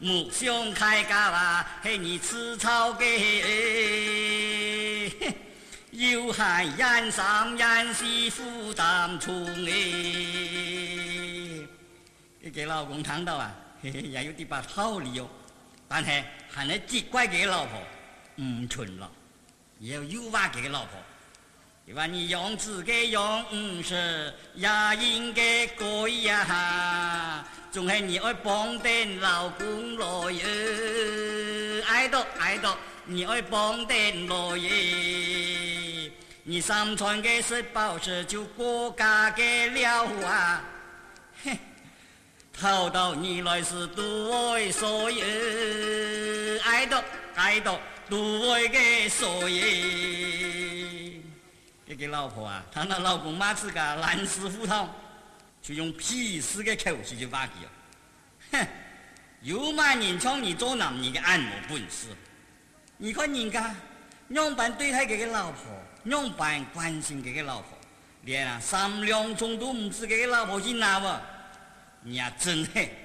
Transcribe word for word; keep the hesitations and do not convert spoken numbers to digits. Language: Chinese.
木兄开家啊，嘿你吃草给，有害人上人是负担重哎。你给老公看到啊，嘿嘿，也有啲把道理哦。但係係你責怪佢老婆唔純啦，也要誘惑佢老婆。你話你用自己用是也應該改呀，仲係你愛幫啲老公來嘢，愛到愛到你愛幫啲來嘢，你三川嘅食飽食就國家嘅了啊，嘿。討到你來是獨愛所有，愛到愛到獨愛嘅所有。這個老婆啊，她那老公馬子個爛死胡同，就用屁事嘅口氣就話佢哦，哼，有嘛人像你做男人嘅按摩本事？你看人家樣板對待佢嘅老婆，樣板關心佢嘅老婆，連啊三兩重都唔知佢嘅老婆去哪喎？你呀、啊，真係